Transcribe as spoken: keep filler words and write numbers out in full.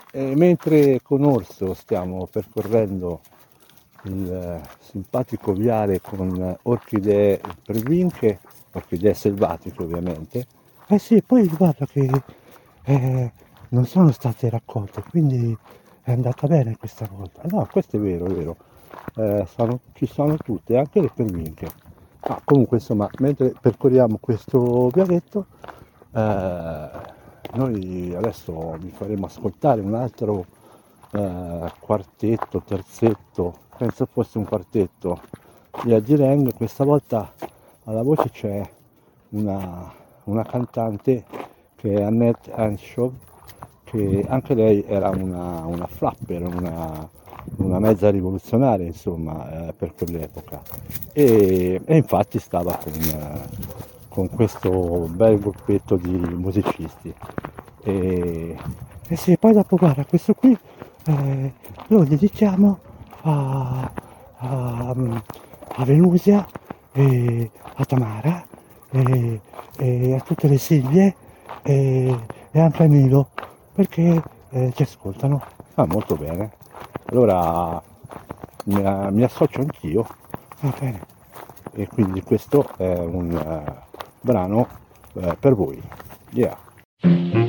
E mentre con Orso stiamo percorrendo il eh, simpatico viale con orchidee pervinche, orchidee selvatiche ovviamente. Eh sì, poi guarda che eh, non sono state raccolte, quindi è andata bene questa volta. No, questo è vero, è vero. Eh, sono- ci sono tutte, anche le pervinche. Ma comunque insomma, mentre percorriamo questo vialetto, eh, noi adesso vi faremo ascoltare un altro eh, quartetto, terzetto, penso fosse un quartetto di Agireng. Questa volta alla voce c'è una, una cantante che è Annette Henshaw, che anche lei era una, una flapper, una, una mezza rivoluzionaria insomma eh, per quell'epoca e, e infatti stava con, eh, con questo bel gruppetto di musicisti e, e sì, poi dopo guarda questo qui eh, lo dedichiamo a, a, a Venusia e a Tamara e, e a tutte le Silvie e, e anche a Nilo perché eh, ci ascoltano. Ah, molto bene. Allora mi, mi associo anch'io. Va bene. E quindi questo è un eh, brano eh, per voi. Yeah.